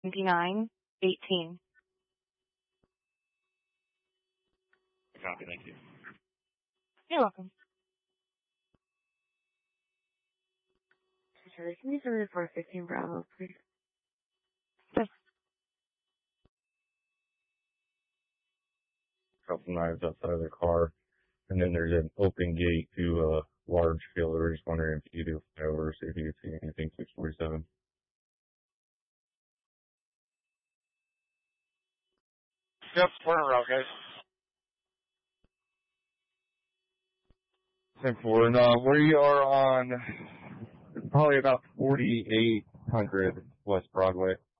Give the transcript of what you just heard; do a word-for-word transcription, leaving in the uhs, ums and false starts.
twenty-nine eighteen. Copy, thank you. You're welcome. Charlie, can you send me for fifteen Bravo, please? Yes. Couple knives outside of the car, and then there's an open gate to a large field. We're just wondering if you do fly over, see if you can see anything. six forty-seven. Yep, corner route, guys. ten four, and uh, we are on probably about forty-eight hundred West Broadway.